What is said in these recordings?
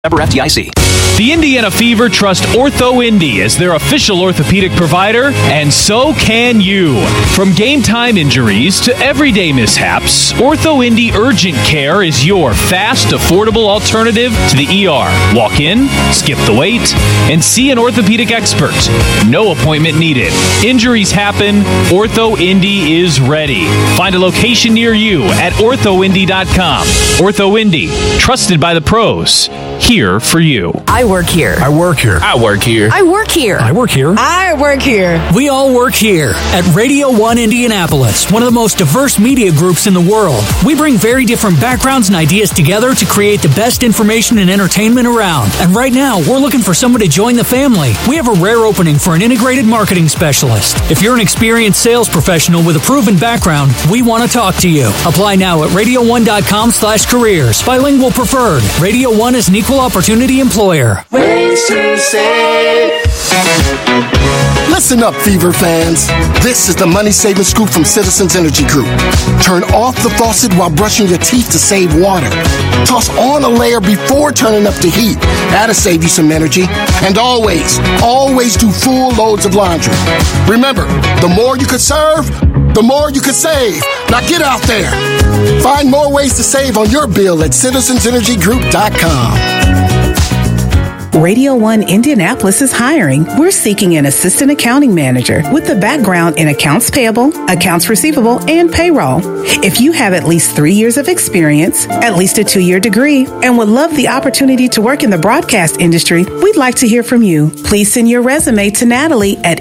Member FDIC. The Indiana Fever trust OrthoIndy as their official orthopedic provider, and so can you. From game-time injuries to everyday mishaps, OrthoIndy Urgent Care is your fast, affordable alternative to the ER. Walk in, skip the wait, and see an orthopedic expert. No appointment needed. Injuries happen. OrthoIndy is ready. Find a location near you at orthoindy.com. OrthoIndy, trusted by the pros. Here for you. I work here. I work here. I work here. I work here. I work here. I work here. We all work here at Radio 1 Indianapolis, one of the most diverse media groups in the world. We bring very different backgrounds and ideas together to create the best information and entertainment around. And right now, we're looking for someone to join the family. We have a rare opening for an integrated marketing specialist. If you're an experienced sales professional with a proven background, we want to talk to you. Apply now at radio1.com/careers. Bilingual preferred. Radio 1 is an equal opportunity employer. Ways to save. Listen up, Fever fans. This is the money saving scoop from Citizens Energy Group. Turn off the faucet while brushing your teeth to save water. Toss on a layer before turning up the heat. That'll save you some energy. And always do full loads of laundry. Remember, the more you could serve, the more you could save. Now get out there. Find more ways to save on your bill at citizensenergygroup.com. Radio 1 Indianapolis is hiring. We're seeking an assistant accounting manager with a background in accounts payable, accounts receivable, and payroll. If you have at least 3 years of experience, at least a 2-year degree, and would love the opportunity to work in the broadcast industry, we'd like to hear from you. Please send your resume to Natalie at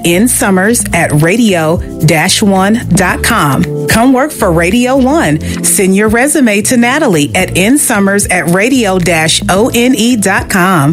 nsummers@radio-1.com. Come work for Radio 1. Send your resume to Natalie at nsummers@radio-one.com.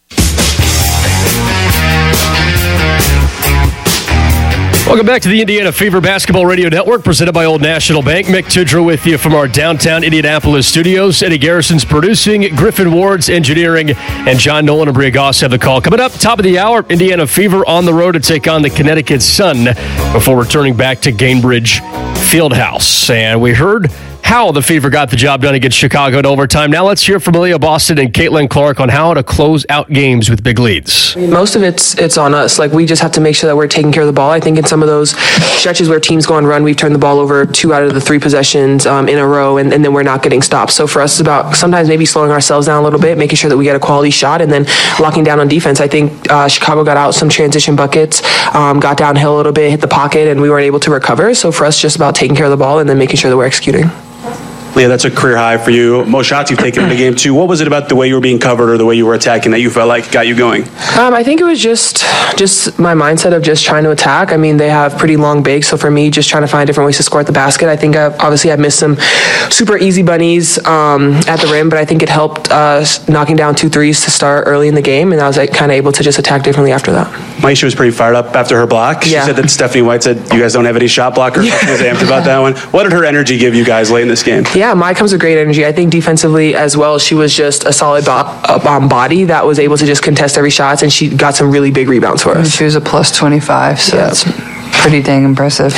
Welcome back to the Indiana Fever Basketball Radio Network, presented by Old National Bank. Mick Tudor with you from our downtown Indianapolis studios. Eddie Garrison's producing, Griffin Ward's engineering, and John Nolan and Bria Goss have the call. Coming up, top of the hour, Indiana Fever on the road to take on the Connecticut Sun before returning back to Gainbridge Fieldhouse. And we heard how the Fever got the job done against Chicago in overtime. Now let's hear from Aaliyah Boston and Caitlin Clark on how to close out games with big leads. Most of it's on us. Like, we just have to make sure that we're taking care of the ball. I think in some of those stretches where teams go on run, we've turned the ball over 2 out of the 3 possessions in a row, and then we're not getting stopped. So for us, it's about sometimes maybe slowing ourselves down a little bit, making sure that we get a quality shot, and then locking down on defense. I think Chicago got out some transition buckets, got downhill a little bit, hit the pocket, and we weren't able to recover. So for us, just about taking care of the ball and then making sure that we're executing. Leah, that's a career high for you. Most shots you've taken in the game, too. What was it about the way you were being covered or the way you were attacking that you felt like got you going? I think it was just my mindset of just trying to attack. I mean, they have pretty long bigs, so for me, just trying to find different ways to score at the basket. I think I've missed some super easy bunnies at the rim, but I think it helped knocking down 2 threes to start early in the game, and I was kind of able to just attack differently after that. Maisha was pretty fired up after her block. She said that Stephanie White said, you guys don't have any shot blockers. She was amped about that one. What did her energy give you guys late in this game? Yeah, Mai comes with great energy. I think defensively as well, she was just a solid body that was able to just contest every shot, and she got some really big rebounds for us. She was a plus 25, so that's pretty dang impressive.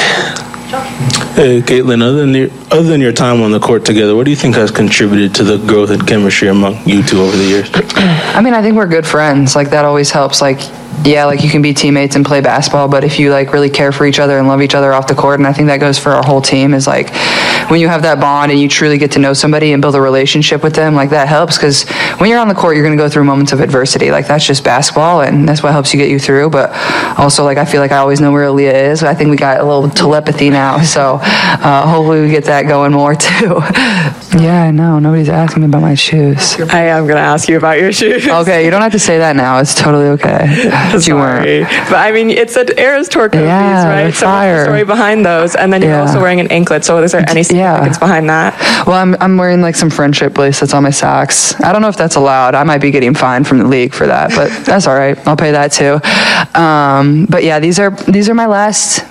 Hey, Caitlin, other than your time on the court together, what do you think has contributed to the growth and chemistry among you two over the years? I mean, I think we're good friends. Like, that always helps. Like, yeah, like, you can be teammates and play basketball, but if you, like, really care for each other and love each other off the court, and I think that goes for our whole team, is, like, when you have that bond and you truly get to know somebody and build a relationship with them, like, that helps, because when you're on the court, you're going to go through moments of adversity. Like, that's just basketball, and that's what helps you get you through. But also, like, I feel like I always know where Aaliyah is. I think we got a little telepathy now, so hopefully we get that going more, too. Yeah, I know. Nobody's asking me about my shoes. I am going to ask you about your shoes. Okay, you don't have to say that now. It's totally okay. You weren't. But I mean, it's an Eras Tour Copies, right? So what's the story behind those? And then you're also wearing an anklet. So is there any significance behind that? Well, I'm wearing like some friendship bracelets on my socks. I don't know if that's allowed. I might be getting fined from the league for that, but that's all right. I'll pay that too. But yeah, these are my last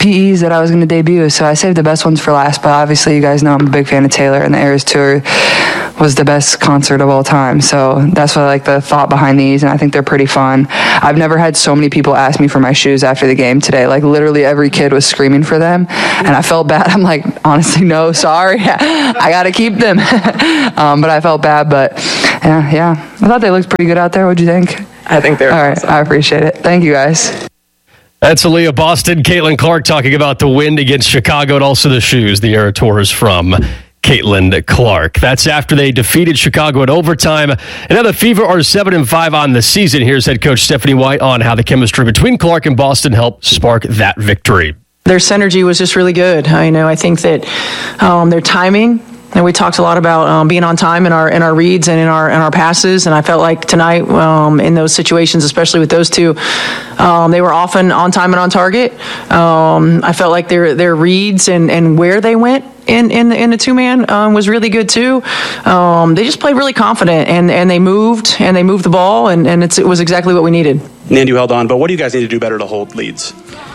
PEs that I was going to debut, so I saved the best ones for last. But obviously, you guys know I'm a big fan of Taylor, and the Eras Tour was the best concert of all time. So that's what I like the thought behind these, and I think they're pretty fun. I've never had so many people ask me for my shoes after the game today. Like, literally every kid was screaming for them, and I felt bad. I'm like, honestly, no, sorry. I got to keep them. But I felt bad, but yeah. I thought they looked pretty good out there. What'd you think? I think they're all right. Awesome. I appreciate it. Thank you, guys. That's Aaliyah Boston, Caitlin Clark talking about the win against Chicago and also the shoes. The Era Tours from Caitlin Clark. That's after they defeated Chicago in overtime. And now the Fever are 7-5 on the season. Here's head coach Stephanie White on how the chemistry between Clark and Boston helped spark that victory. Their synergy was just really good. I think that their timing. And we talked a lot about being on time in our reads and in our passes. And I felt like tonight, in those situations, especially with those two, they were often on time and on target. I felt like their reads and where they went in the two-man was really good too. They just played really confident and they moved the ball and it was exactly what we needed. Nandy held on, but what do you guys need to do better to hold leads?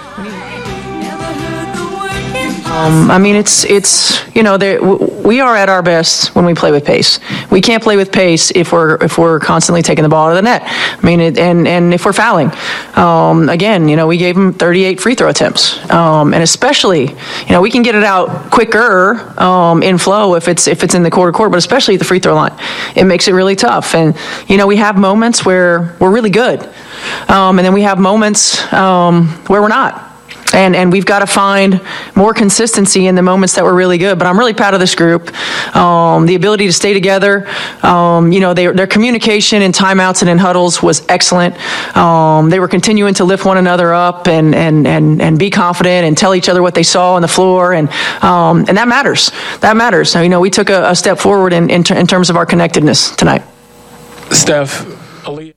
We are at our best when we play with pace. We can't play with pace if we're constantly taking the ball out of the net. And if we're fouling, again, we gave them 38 free throw attempts, and especially, we can get it out quicker in flow if it's in the quarter, but especially at the free throw line, it makes it really tough. And we have moments where we're really good, and then we have moments where we're not. And we've got to find more consistency in the moments that were really good. But I'm really proud of this group. The ability to stay together, their communication in timeouts and in huddles was excellent. They were continuing to lift one another up and be confident and tell each other what they saw on the floor. And that matters. That matters. We took a step forward in terms of our connectedness tonight. Steph, Aaliyah.